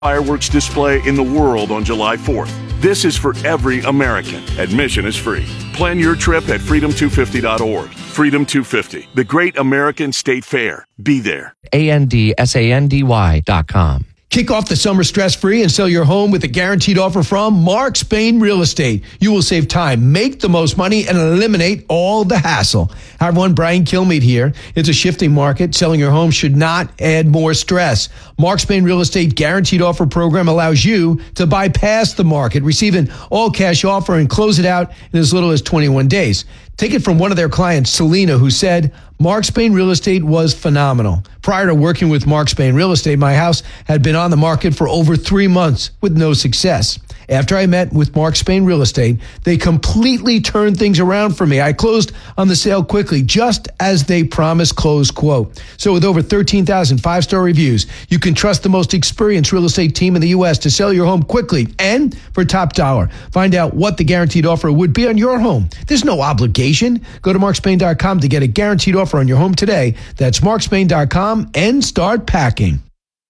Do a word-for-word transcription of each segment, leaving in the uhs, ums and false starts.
fireworks display in the world on July fourth. This is for every American. Admission is free. Plan your trip at freedom two fifty dot org. Freedom two fifty, the Great American State Fair. Be there. A N D S A N D Y dot com. Kick off the summer stress-free and sell your home with a guaranteed offer from Mark Spain Real Estate. You will save time, make the most money, and eliminate all the hassle. Hi, everyone. Brian Kilmeade here. It's a shifting market. Selling your home should not add more stress. Mark Spain Real Estate guaranteed offer program allows you to bypass the market, receive an all-cash offer, and close it out in as little as twenty-one days. Take it from one of their clients, Selena, who said, Mark Spain Real Estate was phenomenal. Prior to working with Mark Spain Real Estate, my house had been on the market for over three months with no success. After I met with Mark Spain Real Estate, they completely turned things around for me. I closed on the sale quickly, just as they promised, close quote. So with over thirteen thousand five-star reviews, you can trust the most experienced real estate team in the U S to sell your home quickly and for top dollar. Find out what the guaranteed offer would be on your home. There's no obligation. Go to mark spain dot com to get a guaranteed offer on your home today. That's mark spain dot com and start packing.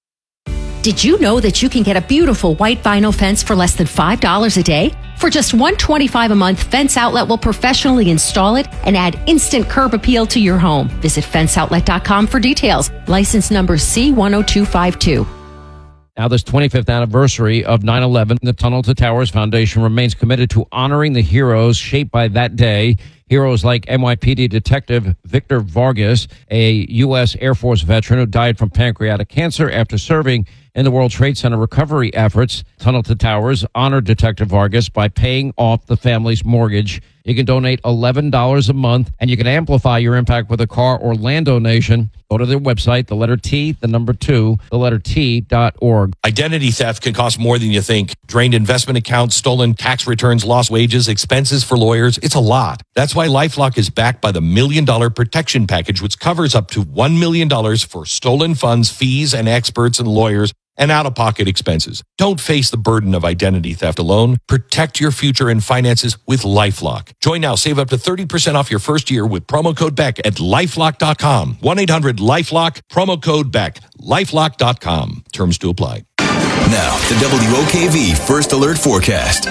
Did you know that you can get a beautiful white vinyl fence for less than five dollars a day? For just one hundred twenty-five dollars a month, Fence Outlet will professionally install it and add instant curb appeal to your home. Visit fence outlet dot com for details. License number C one oh two five two. Now, this twenty-fifth anniversary of nine eleven, the Tunnel to Towers Foundation remains committed to honoring the heroes shaped by that day. Heroes like N Y P D Detective Victor Vargas, a U S Air Force veteran who died from pancreatic cancer after serving in the World Trade Center recovery efforts. Tunnel to Towers honored Detective Vargas by paying off the family's mortgage. You can donate eleven dollars a month, and you can amplify your impact with a car or land donation. Go to their website, the letter T, the number two, the letter T dot org. Identity theft can cost more than you think. Drained investment accounts, stolen tax returns, lost wages, expenses for lawyers. It's a lot. That's why LifeLock is backed by the Million Dollar Protection Package, which covers up to one million dollars for stolen funds, fees, and experts and lawyers, and out-of-pocket expenses. Don't face the burden of identity theft alone. Protect your future and finances with LifeLock. Join now. Save up to thirty percent off your first year with promo code Beck at lifelock dot com. one eight hundred lifelock, promo code Beck. lifelock dot com. Terms to apply. Now, the W O K V First Alert Forecast.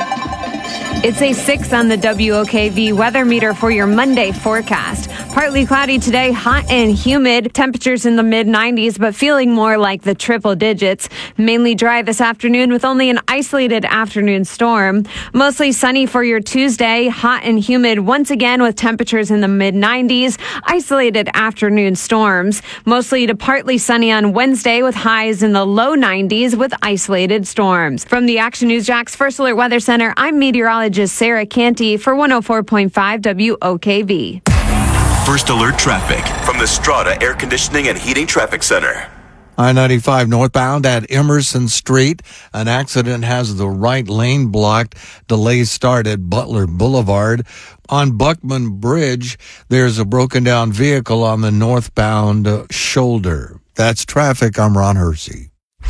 It's a six on the W O K V weather meter for your Monday forecast. Partly cloudy today, hot and humid. Temperatures in the mid nineties, but feeling more like the triple digits. Mainly dry this afternoon with only an isolated afternoon storm. Mostly sunny for your Tuesday, hot and humid once again with temperatures in the mid nineties. Isolated afternoon storms. Mostly to partly sunny on Wednesday with highs in the low nineties with isolated storms. From the Action News Jax First Alert Weather Center, I'm meteorologist Sarah Canty for one oh four point five W O K V. First Alert Traffic from the Strata Air Conditioning and Heating Traffic Center. I ninety-five northbound at Emerson Street. An accident has the right lane blocked. Delays start at Butler Boulevard. On Buckman Bridge, there's a broken down vehicle on the northbound shoulder. That's traffic. I'm Ron Hersey.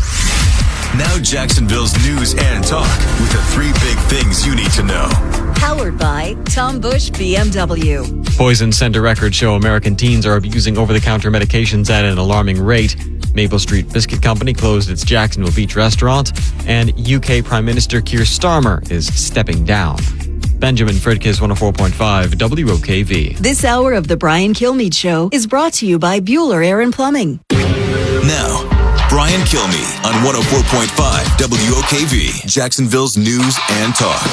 Now Jacksonville's news and talk with the three big things you need to know. Powered by Tom Bush B M W. Poison Center records show American teens are abusing over-the-counter medications at an alarming rate. Maple Street Biscuit Company closed its Jacksonville Beach restaurant, and U K Prime Minister Keir Starmer is stepping down. Benjamin Fridkiss, one oh four point five W O K V. This hour of the Brian Kilmeade Show is brought to you by Bueller Air and Plumbing. Now, Brian Kilmeade on one oh four point five W O K V, Jacksonville's news and talk.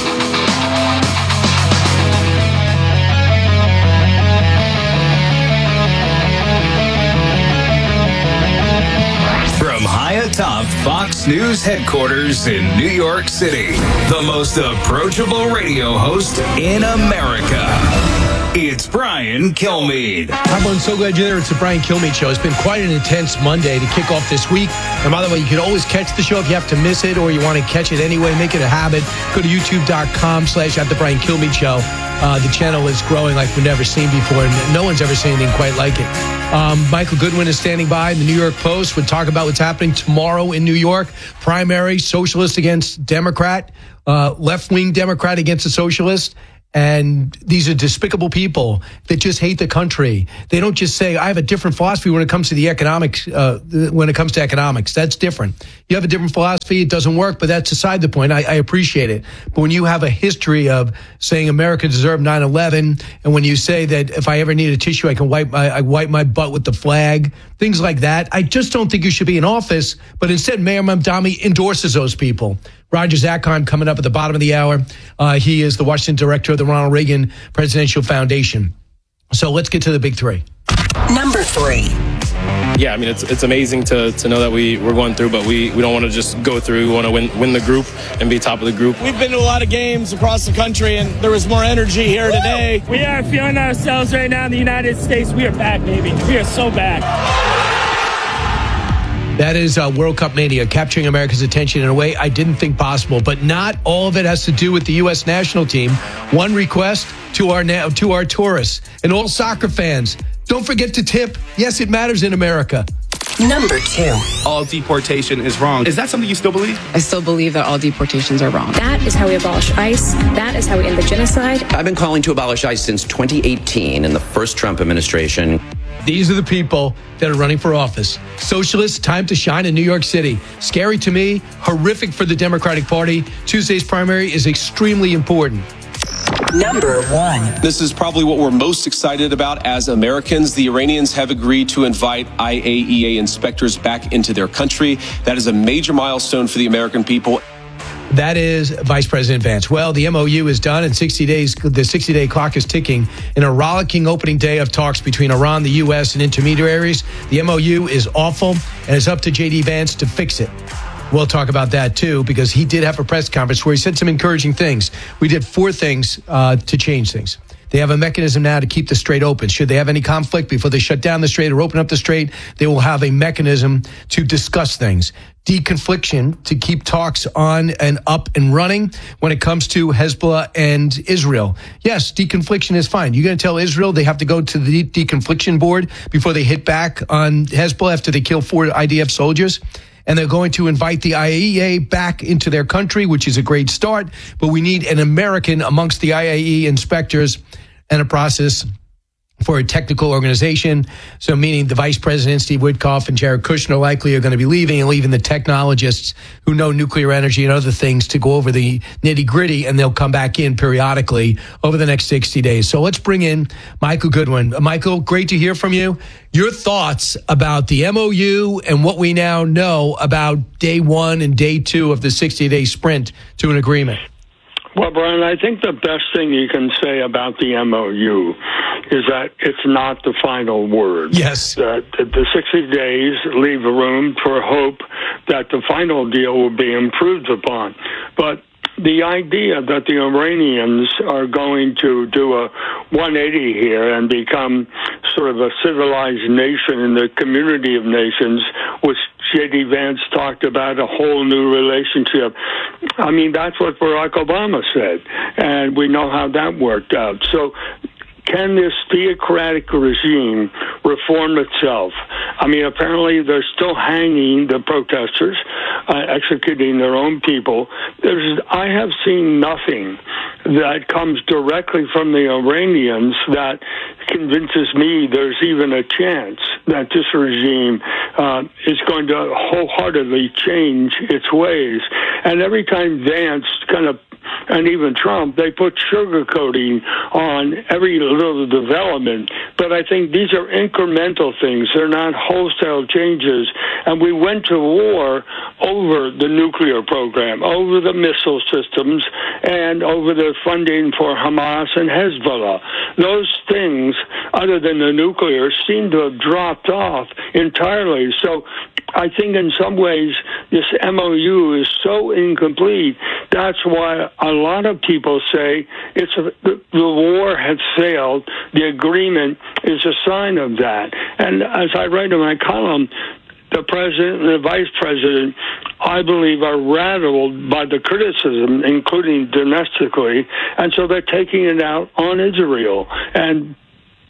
From high atop Fox News headquarters in New York City, the most approachable radio host in America. It's Brian Kilmeade. I'm so glad you're there. It's the Brian Kilmeade Show. It's been quite an intense Monday to kick off this week. And by the way, you can always catch the show if you have to miss it or you want to catch it anyway. Make it a habit. Go to youtube.com slash at the Brian Kilmeade Show. Uh, the channel is growing like we've never seen before, and no one's ever seen anything quite like it. Um, Michael Goodwin is standing by. The New York Post would talk about what's happening tomorrow in New York. Primary, socialist against Democrat, uh, left-wing Democrat against a socialist. And these are despicable people that just hate the country. They don't just say, I have a different philosophy when it comes to the economics, uh, when it comes to economics. That's different. You have a different philosophy, it doesn't work, but that's aside the point. I, I appreciate it. But when you have a history of saying America deserved nine eleven, and when you say that if I ever need a tissue, I can wipe my, I wipe my butt with the flag, things like that, I just don't think you should be in office. But instead, Mayor Mamdani endorses those people. Roger Zakheim coming up at the bottom of the hour. Uh, he is the Washington director of the Ronald Reagan Presidential Foundation. So let's get to the big three. Number three. Yeah, I mean, it's it's amazing to, to know that we, we're going through, but we, we don't want to just go through. We want to win win the group and be top of the group. We've been to a lot of games across the country, and there was more energy here today. We are feeling ourselves right now in the United States. We are back, baby. We are so back. That is uh, World Cup mania, capturing America's attention in a way I didn't think possible. But not all of it has to do with the U S national team. One request to our na- to our tourists and all soccer fans: don't forget to tip. Yes, it matters in America. Number two. All deportation is wrong. Is that something you still believe? I still believe that all deportations are wrong. That is how we abolish ICE. That is how we end the genocide. I've been calling to abolish ICE since twenty eighteen in the first Trump administration. These are the people that are running for office. Socialists, time to shine in New York City. Scary to me, horrific for the Democratic Party. Tuesday's primary is extremely important. Number one. This is probably what we're most excited about as Americans. The Iranians have agreed to invite I A E A inspectors back into their country. That is a major milestone for the American people. That is Vice President Vance. Well, the M O U is done, and sixty days, the sixty-day clock is ticking. In a rollicking opening day of talks between Iran, the U S, and intermediaries, the M O U is awful, and it's up to J D Vance to fix it. We'll talk about that, too, because he did have a press conference where he said some encouraging things. We did four things uh, to change things. They have a mechanism now to keep the strait open. Should they have any conflict before they shut down the strait or open up the strait, they will have a mechanism to discuss things. Deconfliction to keep talks on and up and running when it comes to Hezbollah and Israel. Yes, deconfliction is fine. You're going to tell Israel they have to go to the deconfliction board before they hit back on Hezbollah after they kill four I D F soldiers? And they're going to invite the I A E A back into their country, which is a great start. But we need an American amongst the I A E A inspectors and a process for a technical organization. So meaning the Vice President, Steve Witkoff, and Jared Kushner likely are going to be leaving, and leaving the technologists who know nuclear energy and other things to go over the nitty gritty, and they'll come back in periodically over the next sixty days. So let's bring in Michael Goodwin. Uh, Michael, great to hear from you. Your thoughts about the M O U and what we now know about day one and day two of the sixty-day sprint to an agreement. Well, Brian, I think the best thing you can say about the M O U is that it's not the final word. Yes. That the sixty days leave room for hope that the final deal will be improved upon. But the idea that the Iranians are going to do a one eighty here and become sort of a civilized nation in the community of nations, which J D Vance talked about, a whole new relationship. I mean, that's what Barack Obama said, and we know how that worked out. So can this theocratic regime reform itself? I mean, apparently they're still hanging the protesters, uh, executing their own people. There's, I have seen nothing that comes directly from the Iranians that convinces me there's even a chance that this regime uh, is going to wholeheartedly change its ways. And every time Vance kind of, and even Trump, they put sugarcoating on every little development. But I think these are incremental things. They're not wholesale changes. And we went to war over the nuclear program, over the missile systems, and over the funding for Hamas and Hezbollah. Those things, other than the nuclear, seem to have dropped off entirely. So I think in some ways this M O U is so incomplete. That's why a lot of people say it's a, the, the war has failed. The agreement is a sign of that. And as I write in my column, the president and the vice president, I believe, are rattled by the criticism, including domestically, and so they're taking it out on Israel. And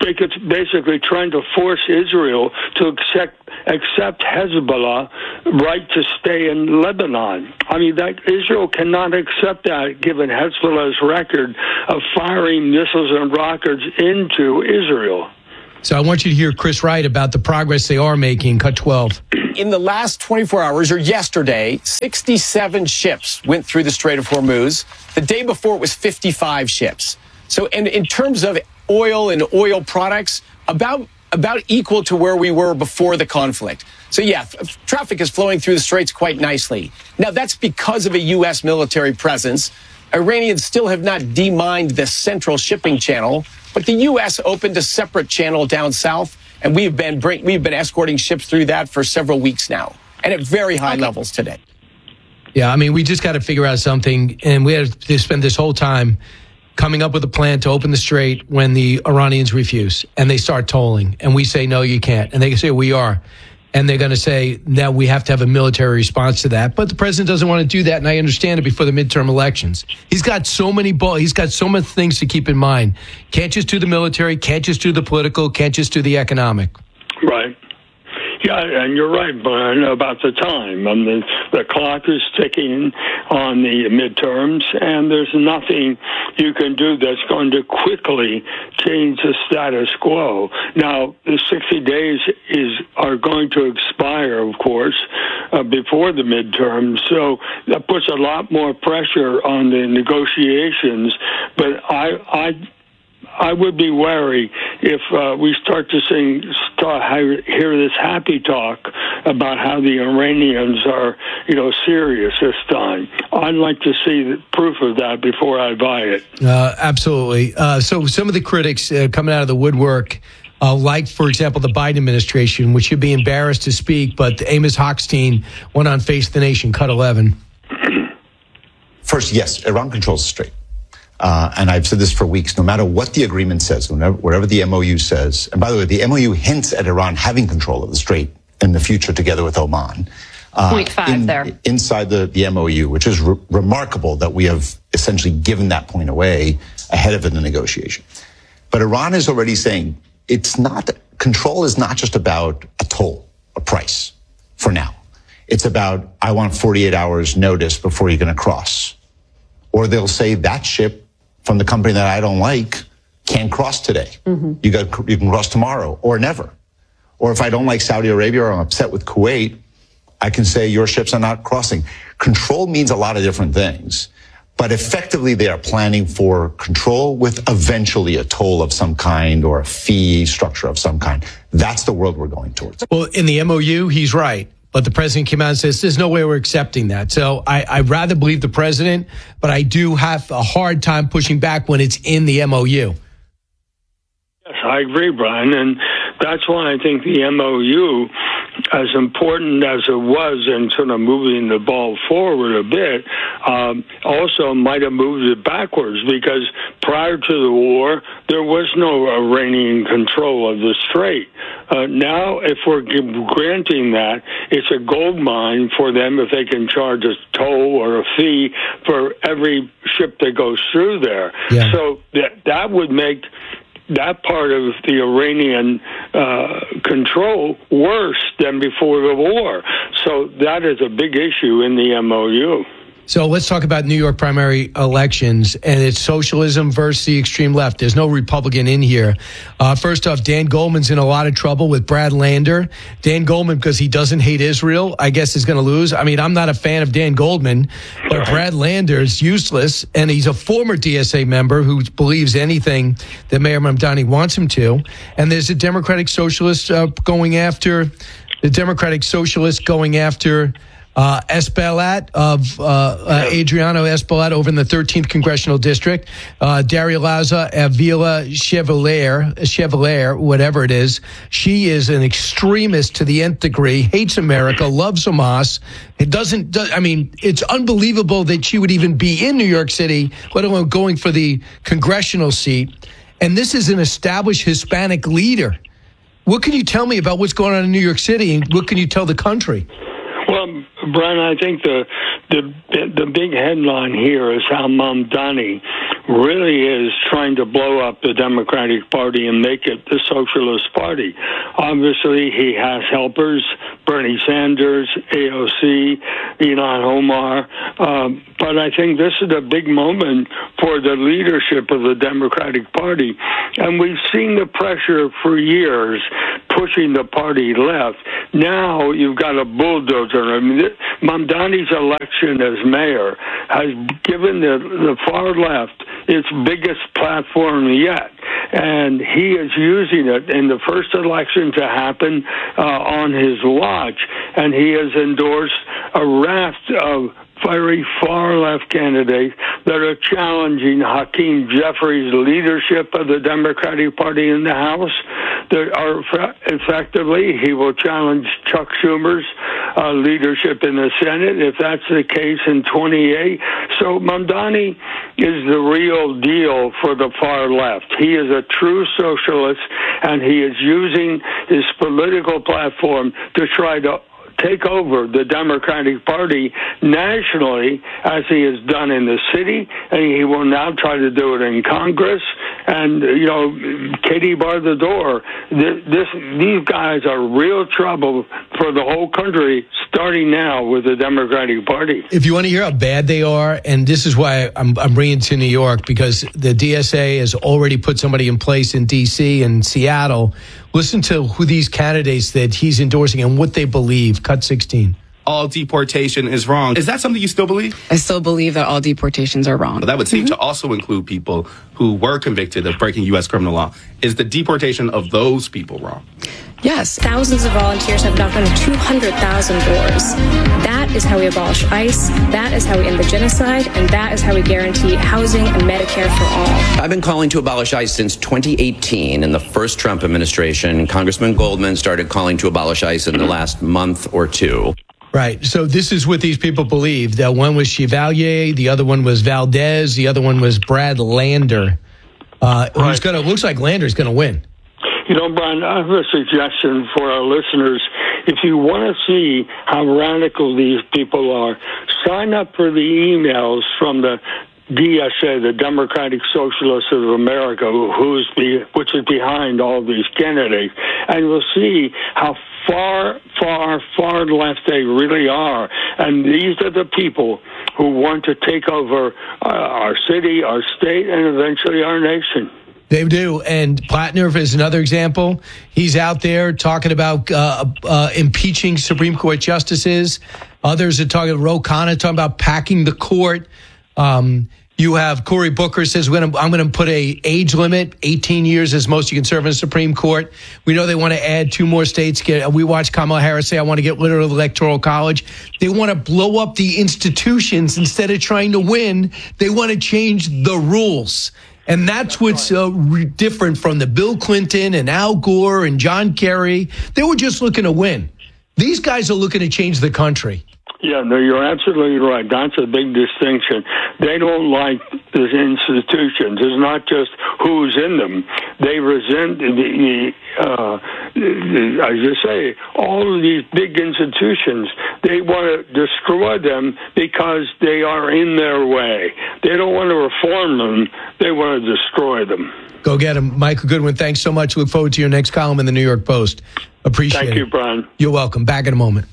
basically trying to force Israel to accept accept Hezbollah right to stay in Lebanon. I mean, that Israel cannot accept that, given Hezbollah's record of firing missiles and rockets into Israel. So I want you to hear Chris Wright about the progress they are making. Cut twelve. In the last twenty-four hours, or yesterday, sixty-seven ships went through the Strait of Hormuz. The day before, it was fifty-five ships. So and in terms of oil and oil products, about about equal to where we were before the conflict. So yeah, f- traffic is flowing through the straits quite nicely. Now, that's because of a U S military presence. Iranians still have not demined the central shipping channel, but the U S opened a separate channel down south, and we've been bring, we've been escorting ships through that for several weeks now, and at very high okay. levels today. Yeah, I mean, we just got to figure out something, and we had to spend this whole time coming up with a plan to open the strait when the Iranians refuse, and they start tolling, and we say, no, you can't. And they say, we are. And they're going to say, now we have to have a military response to that. But the president doesn't want to do that, and I understand it, before the midterm elections. He's got so many ball, he's got so many things to keep in mind. Can't just do the military, can't just do the political, can't just do the economic. Right. Yeah, and you're right, Brian, about the time. Um, the, the clock is ticking on the midterms, and there's nothing you can do that's going to quickly change the status quo. Now, the sixty days is are going to expire, of course, uh, before the midterms, so that puts a lot more pressure on the negotiations. But I, I I would be wary if uh, we start to sing, start hear this happy talk about how the Iranians are, you know, serious this time. I'd like to see the proof of that before I buy it. Uh, absolutely. Uh, so some of the critics uh, coming out of the woodwork, uh, like, for example, the Biden administration, which should be embarrassed to speak, but Amos Hochstein went on Face the Nation, cut eleven. First, yes, Iran controls the strait. Uh, and I've said this for weeks, no matter what the agreement says, whenever, whatever the M O U says, and by the way, the M O U hints at Iran having control of the strait in the future together with Oman. Uh, Point five in, there. Inside the, the M O U, which is re- remarkable that we have essentially given that point away ahead of the negotiation. But Iran is already saying it's not, control is not just about a toll, a price, for now. It's about, I want forty-eight hours notice before you're going to cross. Or they'll say that ship from the company that I don't like can't cross today. Mm-hmm. You got, you can cross tomorrow or never. Or if I don't like Saudi Arabia or I'm upset with Kuwait, I can say your ships are not crossing. Control means a lot of different things, but effectively they are planning for control with eventually a toll of some kind or a fee structure of some kind. That's the world we're going towards. Well, in the M O U, he's right. But the president came out and says, there's no way we're accepting that. So I, I'd rather believe the president, but I do have a hard time pushing back when it's in the M O U. Yes, I agree, Brian. And that's why I think the M O U, as important as it was in sort of moving the ball forward a bit, um, also might have moved it backwards, because prior to the war, there was no Iranian control of the strait. Uh, now, if we're granting that, it's a gold mine for them if they can charge a toll or a fee for every ship that goes through there. Yeah. So that that would make that part of the Iranian uh, control worse than before the war. So that is a big issue in the M O U. So let's talk about New York primary elections, and it's socialism versus the extreme left. There's no Republican in here. Uh, first off, Dan Goldman's in a lot of trouble with Brad Lander. Dan Goldman, because he doesn't hate Israel, I guess is going to lose. I mean, I'm not a fan of Dan Goldman, but Brad Lander's useless, and he's a former D S A member who believes anything that Mayor Mamdani wants him to. And there's a Democratic Socialist uh, going after, the Democratic Socialist going after Uh, Espaillat of uh, uh, Adriano Espaillat over in the thirteenth Congressional District. Uh, Daria Laza Avila Chevalier, Chevalier, whatever it is. She is an extremist to the nth degree, hates America, loves Hamas. It doesn't, do, I mean, it's unbelievable that she would even be in New York City, let alone going for the congressional seat. And this is an established Hispanic leader. What can you tell me about what's going on in New York City, and what can you tell the country? Well, Brian, I think the the the big headline here is how Mamdani really is trying to blow up the Democratic Party and make it the Socialist Party. Obviously, he has helpers, Bernie Sanders, A O C, Ilhan Omar, um, but I think this is a big moment for the leadership of the Democratic Party. And we've seen the pressure for years pushing the party left. Now you've got a bulldozer. I mean, Mamdani's election as mayor has given the, the far left its biggest platform yet. And he is using it in the first election to happen uh, on his watch. And he has endorsed a raft of very far-left candidates that are challenging Hakeem Jeffries' leadership of the Democratic Party in the House. There are effectively, he will challenge Chuck Schumer's uh, leadership in the Senate, if that's the case in twenty-eight. So Mamdani is the real deal for the far left. He is a true socialist, and he is using his political platform to try to take over the Democratic Party nationally, as he has done in the city, and he will now try to do it in Congress. And, you know, Katie barred the door. This, this, these guys are real trouble for the whole country, starting now with the Democratic Party. If you want to hear how bad they are, and this is why I'm, I'm bringing to New York, because the D S A has already put somebody in place in D C and Seattle. Listen to who these candidates that he's endorsing and what they believe. Cut sixteen. All deportation is wrong. Is that something you still believe? I still believe that all deportations are wrong. Well, that would seem mm-hmm. to also include people who were convicted of breaking U S criminal law. Is the deportation of those people wrong? Yes. Thousands of volunteers have knocked on two hundred thousand doors. That is how we abolish ICE. That is how we end the genocide. And that is how we guarantee housing and Medicare for all. I've been calling to abolish ICE since twenty eighteen in the first Trump administration. Congressman Goldman started calling to abolish ICE in the last month or two. Right. So this is what these people believe. That one was Chevalier, the other one was Valdez, the other one was Brad Lander. Uh, right. Who's gonna looks like Lander's going to win. You know, Brian, I have a suggestion for our listeners. If you want to see how radical these people are, sign up for the emails from the D S A, the Democratic Socialists of America, who's be, which is behind all these candidates, and you'll see how far, far, far left they really are. And these are the people who want to take over uh, our city, our state, and eventually our nation. They do. And Platner is another example. He's out there talking about uh, uh, impeaching Supreme Court justices. Others are talking, Ro Khanna talking about packing the court. Um, you have Cory Booker says, I'm going to put a age limit. eighteen years is most you can serve in the Supreme Court. We know they want to add two more states. We watched Kamala Harris say, I want to get rid of the Electoral College. They want to blow up the institutions instead of trying to win. They want to change the rules. And that's what's uh, re- different from the Bill Clinton and Al Gore and John Kerry. They were just looking to win. These guys are looking to change the country. Yeah, no, you're absolutely right. That's a big distinction. They don't like the institutions. It's not just who's in them. They resent the, the uh, the, as you say, all of these big institutions. They want to destroy them because they are in their way. They don't want to reform them. They want to destroy them. Go get him. Michael Goodwin, thanks so much. Look forward to your next column in the New York Post. Appreciate it. Thank you, Brian. You're welcome. Back in a moment.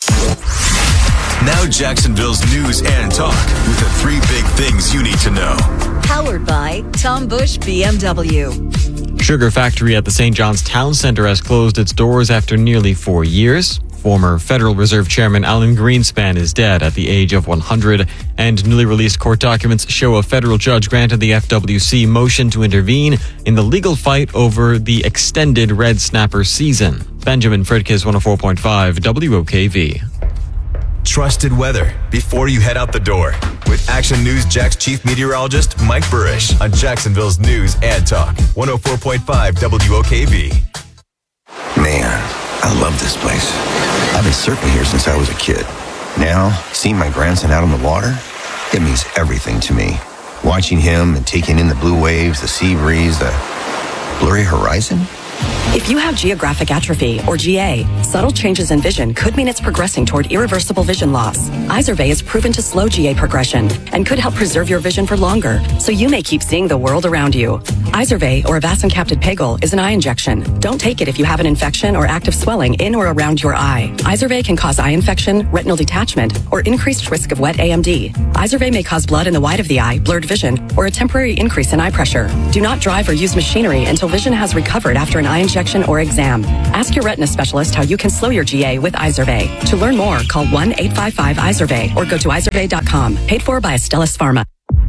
Now Jacksonville's news and talk with the three big things you need to know. Powered by Tom Bush B M W. Sugar factory at the Saint John's Town Center has closed its doors after nearly four years. Former Federal Reserve Chairman Alan Greenspan is dead at the age of one hundred, and newly released court documents show a federal judge granted the F W C motion to intervene in the legal fight over the extended red snapper season. Benjamin Fridkiss, one oh four point five W O K V. Trusted weather before you head out the door with Action News Jack's chief meteorologist Mike Burrish on Jacksonville's News and Talk one oh four point five W O K V. Man, I love this place. I've been surfing here since I was a kid. Now, seeing my grandson out on the water, it means everything to me. Watching him and taking in the blue waves, the sea breeze, the blurry horizon, If you have geographic atrophy, or G A, subtle changes in vision could mean it's progressing toward irreversible vision loss. Izervay is proven to slow G A progression and could help preserve your vision for longer, so you may keep seeing the world around you. Izervay, or avacincaptad pegol, is an eye injection. Don't take it if you have an infection or active swelling in or around your eye. Izervay can cause eye infection, retinal detachment, or increased risk of wet A M D. Izervay may cause blood in the white of the eye, blurred vision, or a temporary increase in eye pressure. Do not drive or use machinery until vision has recovered after an eye injection or exam. Ask your retina specialist how you can slow your G A with Izervay. To learn more, call one eight five five Izervay or go to izervay dot com. Paid for by Astellas Pharma.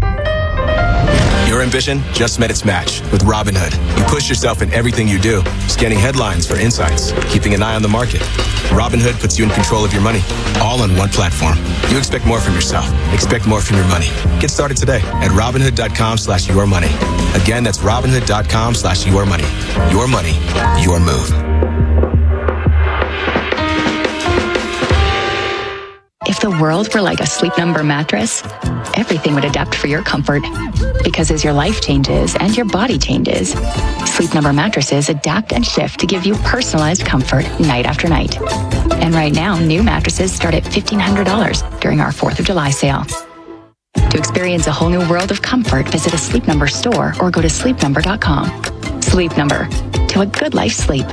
Your ambition just met its match with Robinhood. You push yourself in everything you do, scanning headlines for insights, keeping an eye on the market. Robinhood puts you in control of your money, all on one platform. You expect more from yourself. Expect more from your money. Get started today at Robinhood dot com slash your money. Again, that's Robinhood dot com slash your money. Your money, your move. If the world were like a Sleep Number mattress, everything would adapt for your comfort. Because as your life changes and your body changes, Sleep Number mattresses adapt and shift to give you personalized comfort night after night. And right now, new mattresses start at fifteen hundred dollars during our fourth of July sale. To experience a whole new world of comfort, visit a Sleep Number store or go to sleep number dot com. Sleep Number. To a good life sleep.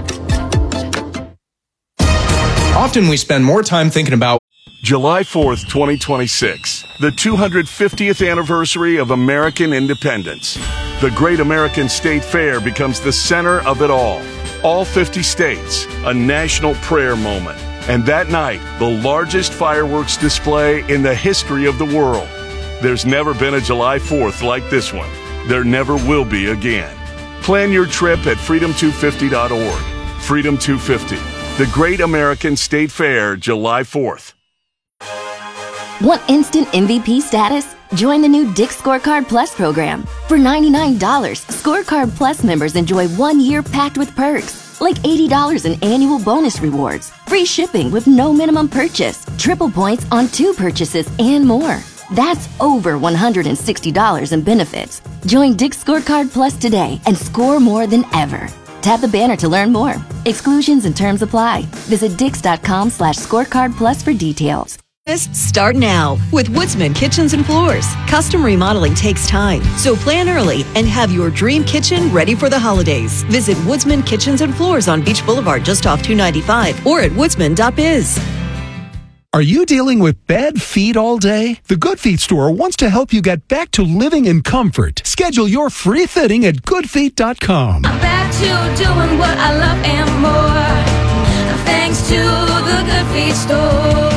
Often we spend more time thinking about July fourth, twenty twenty-six, the two hundred fiftieth anniversary of American independence. The Great American State Fair becomes the center of it all. All fifty states, a national prayer moment. And that night, the largest fireworks display in the history of the world. There's never been a July fourth like this one. There never will be again. Plan your trip at freedom two fifty dot org. Freedom two fifty, the Great American State Fair, July fourth. Want instant M V P status? Join the new Dick's Scorecard Plus program. For ninety-nine dollars, Scorecard Plus members enjoy one year packed with perks, like eighty dollars in annual bonus rewards, free shipping with no minimum purchase, triple points on two purchases, and more. That's over one hundred sixty dollars in benefits. Join Dick's Scorecard Plus today and score more than ever. Tap the banner to learn more. Exclusions and terms apply. Visit dix dot com slash scorecard plus for details. Start now with Woodsman Kitchens and Floors. Custom remodeling takes time, so plan early and have your dream kitchen ready for the holidays. Visit Woodsman Kitchens and Floors on Beach Boulevard just off two ninety-five or at woodsman dot biz. Are you dealing with bad feet all day? The Good Feet store wants to help you get back to living in comfort. Schedule your free fitting at good feet dot com. I'm back to doing what I love and more, thanks to the Good Feet store.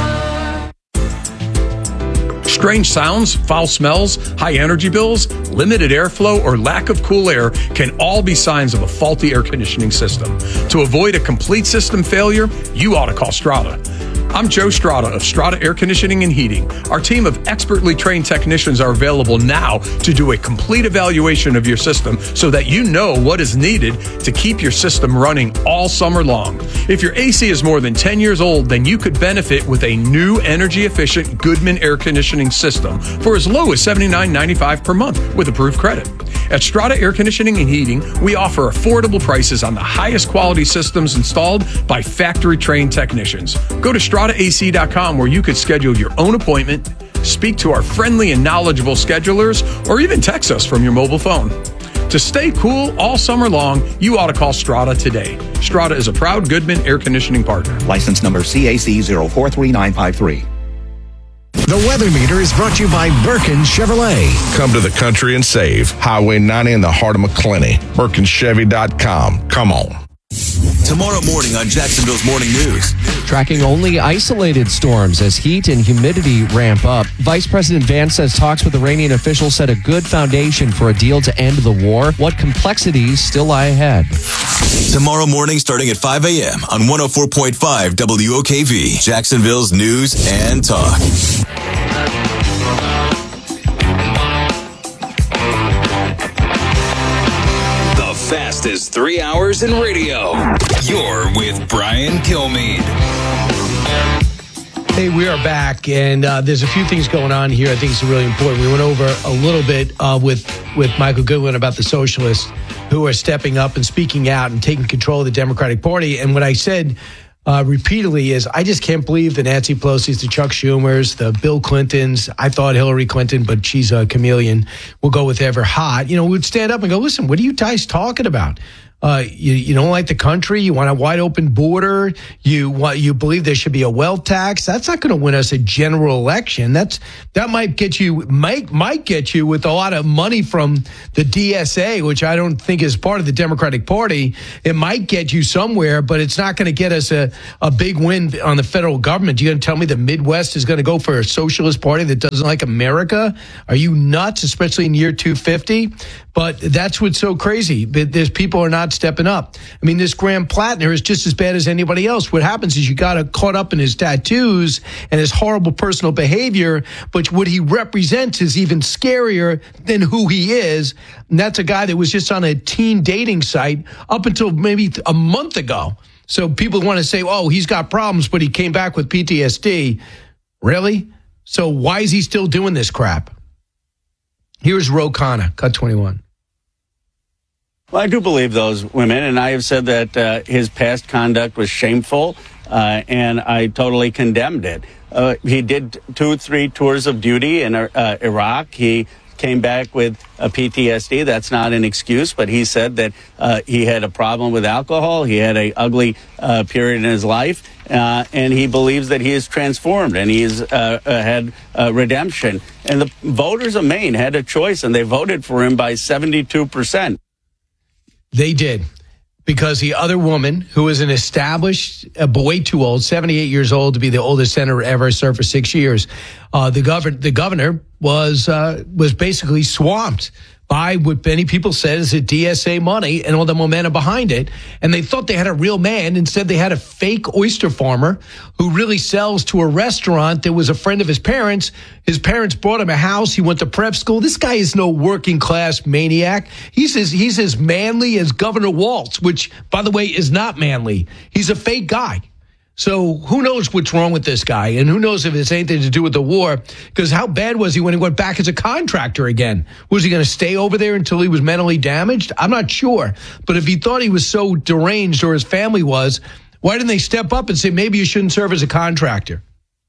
Strange sounds, foul smells, high energy bills, limited airflow, or lack of cool air can all be signs of a faulty air conditioning system. To avoid a complete system failure, you ought to call Strata. I'm Joe Strata of Strata Air Conditioning and Heating. Our team of expertly trained technicians are available now to do a complete evaluation of your system so that you know what is needed to keep your system running all summer long. If your A C is more than ten years old, then you could benefit with a new energy-efficient Goodman air conditioning system for as low as seventy-nine ninety-five per month with approved credit. At Strata Air Conditioning and Heating, we offer affordable prices on the highest quality systems installed by factory-trained technicians. Go to strata A C dot com where you could schedule your own appointment, speak to our friendly and knowledgeable schedulers, or even text us from your mobile phone. To stay cool all summer long, you ought to call Strata today. Strata is a proud Goodman air conditioning partner. License number C A C zero four three nine five three. The Weather Meter is brought to you by Birkin Chevrolet. Come to the country and save. Highway ninety in the heart of McClenny. Birkin Chevy dot com. Come on. Tomorrow morning on Jacksonville's Morning News. Tracking only isolated storms as heat and humidity ramp up. Vice President Vance says talks with Iranian officials set a good foundation for a deal to end the war. What complexities still lie ahead? Tomorrow morning starting at five a.m. on one oh four point five W O K V, Jacksonville's News and Talk. Fastest three hours in radio. You're with Brian Kilmeade. Hey, we are back, and uh, there's a few things going on here I think is really important. We went over a little bit uh, with, with Michael Goodwin about the socialists who are stepping up and speaking out and taking control of the Democratic Party. And what I said uh, repeatedly is I just can't believe the Nancy Pelosi's, the Chuck Schumers, the Bill Clintons. I thought Hillary Clinton, but she's a chameleon. We'll go with ever hot. You know, we'd stand up and go, listen, what are you guys talking about? Uh, you, you don't like the country. You want a wide open border. You want, you believe there should be a wealth tax. That's not going to win us a general election. That's, that might get you, might, might get you with a lot of money from the D S A, which I don't think is part of the Democratic Party. It might get you somewhere, but it's not going to get us a, a big win on the federal government. You're going to tell me the Midwest is going to go for a socialist party that doesn't like America? Are you nuts, especially in year two fifty? But that's what's so crazy. There's people are not stepping up. I mean, this Graham Plattner is just as bad as anybody else. What happens is you got caught up in his tattoos and his horrible personal behavior, but what he represents is even scarier than who he is. And that's a guy that was just on a teen dating site up until maybe a month ago. So people want to say, oh, he's got problems, but he came back with P T S D. Really? So why is he still doing this crap? Here's Ro Khanna, Cut twenty-one. Well, I do believe those women, and I have said that uh, his past conduct was shameful, uh, and I totally condemned it. Uh, he did two, three tours of duty in uh, Iraq. He came back with a P T S D. That's not an excuse, but he said that uh, he had a problem with alcohol. He had an ugly uh, period in his life, uh, and he believes that he is transformed and he has uh, had uh, redemption. And the voters of Maine had a choice, and they voted for him by seventy-two percent. They did. Because the other woman, who is an established, uh, but way too old, seventy-eight years old to be the oldest senator ever, served for six years, uh, the, govern- the governor was uh, was basically swamped by what many people said is the D S A money and all the momentum behind it. And they thought they had a real man. Instead, they had a fake oyster farmer who really sells to a restaurant that was a friend of his parents. His parents bought him a house. He went to prep school. This guy is no working class maniac. He's as, he's as manly as Governor Walz, which, by the way, is not manly. He's a fake guy. So who knows what's wrong with this guy, and who knows if it's anything to do with the war, because how bad was he when he went back as a contractor again? Was he going to stay over there until he was mentally damaged? I'm not sure. But if he thought he was so deranged, or his family was, why didn't they step up and say, maybe you shouldn't serve as a contractor?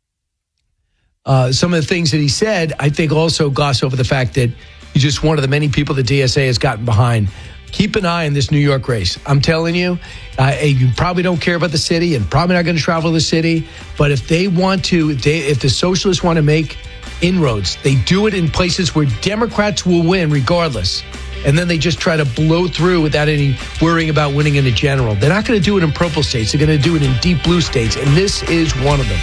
Uh, some of the things that he said, I think, also gloss over the fact that he's just one of the many people the D S A has gotten behind. Keep an eye on this New York race. I'm telling you, uh, you probably don't care about the city and probably not going to travel the city. But if they want to, if, they, if the socialists want to make inroads, they do it in places where Democrats will win regardless. And then they just try to blow through without any worrying about winning in a general. They're not going to do it in purple states. They're going to do it in deep blue states. And this is one of them.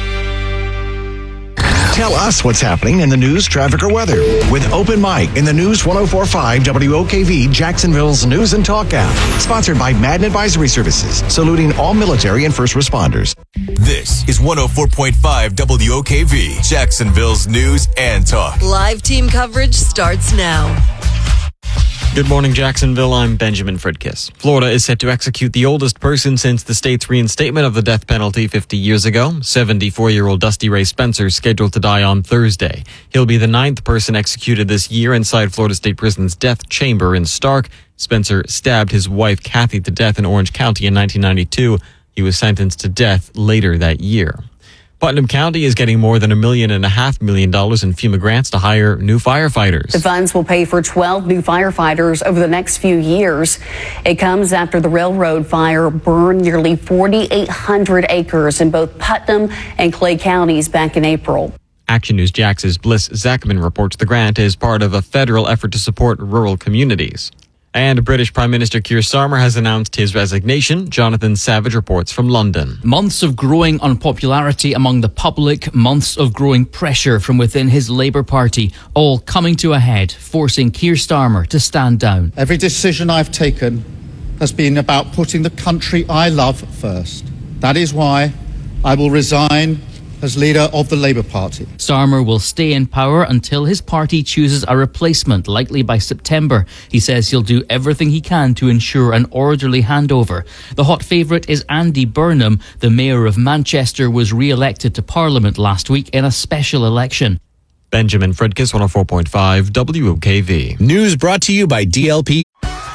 Tell us what's happening in the news, traffic, or weather with Open Mic in the News one oh four point five W O K V, Jacksonville's News and Talk app. Sponsored by Madden Advisory Services, saluting all military and first responders. This is one oh four point five W O K V, Jacksonville's News and Talk. Live team coverage starts now. Good morning, Jacksonville. I'm Benjamin Fridkiss. Florida is set to execute the oldest person since the state's reinstatement of the death penalty fifty years ago. seventy-four-year-old Dusty Ray Spencer is scheduled to die on Thursday. He'll be the ninth person executed this year inside Florida State Prison's death chamber in Stark. Spencer stabbed his wife, Kathy, to death in Orange County in nineteen ninety-two. He was sentenced to death later that year. Putnam County is getting more than a million and a half million dollars in FEMA grants to hire new firefighters. The funds will pay for twelve new firefighters over the next few years. It comes after the railroad fire burned nearly forty-eight hundred acres in both Putnam and Clay counties back in April. Action News Jax's Bliss Zachman reports the grant is part of a federal effort to support rural communities. And British Prime Minister Keir Starmer has announced his resignation. Jonathan Savage reports from London. Months of growing unpopularity among the public, months of growing pressure from within his Labour Party, all coming to a head, forcing Keir Starmer to stand down. Every decision I've taken has been about putting the country I love first. That is why I will resign as leader of the Labour Party. Starmer will stay in power until his party chooses a replacement, likely by September. He says he'll do everything he can to ensure an orderly handover. The hot favourite is Andy Burnham. The mayor of Manchester was re-elected to Parliament last week in a special election. Benjamin Fredkis, one oh four point five W O K V. News brought to you by D L P.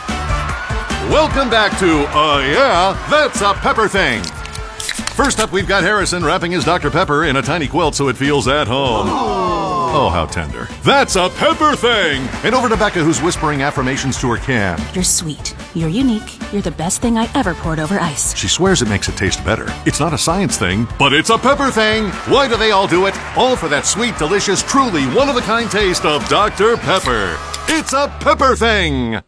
Welcome back to Uh Yeah, That's a Pepper Thing. First up, we've got Harrison wrapping his Doctor Pepper in a tiny quilt so it feels at home. Oh, how tender. That's a Pepper Thing! And over to Becca, who's whispering affirmations to her can. You're sweet. You're unique. You're the best thing I ever poured over ice. She swears it makes it taste better. It's not a science thing, but it's a pepper thing. Why do they all do it? All for that sweet, delicious, truly one-of-a-kind taste of Doctor Pepper. It's a Pepper Thing!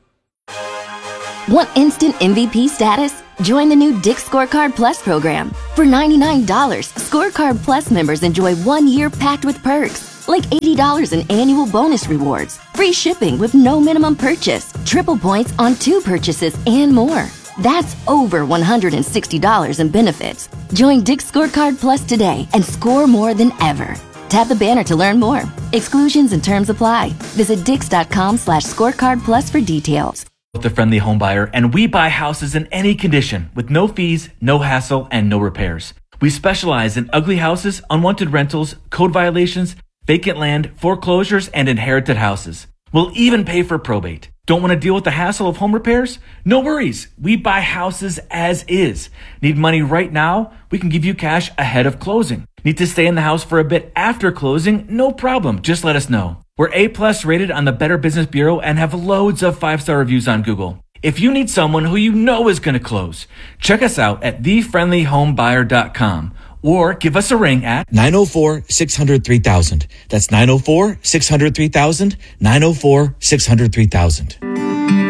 Want instant M V P status? Join the new Dick's Scorecard Plus program. For ninety-nine dollars, Scorecard Plus members enjoy one year packed with perks, like eighty dollars in annual bonus rewards, free shipping with no minimum purchase, triple points on two purchases, and more. That's over one hundred sixty dollars in benefits. Join Dick's Scorecard Plus today and score more than ever. Tap the banner to learn more. Exclusions and terms apply. Visit dix.com slash scorecard plus for details. The Friendly Home Buyer, and we buy houses in any condition with no fees, no hassle, and no repairs. We specialize in ugly houses, unwanted rentals, code violations, vacant land, foreclosures, and inherited houses. We'll even pay for probate. Don't want to deal with the hassle of home repairs? No worries. We buy houses as is. Need money right now? We can give you cash ahead of closing. Need to stay in the house for a bit after closing? No problem. Just let us know. We're A-plus rated on the Better Business Bureau and have loads of five-star reviews on Google. If you need someone who you know is going to close, check us out at the friendly home buyer dot com or give us a ring at nine oh four, six hundred, three thousand. That's nine oh four, six hundred, three thousand, nine oh four, six hundred, three thousand.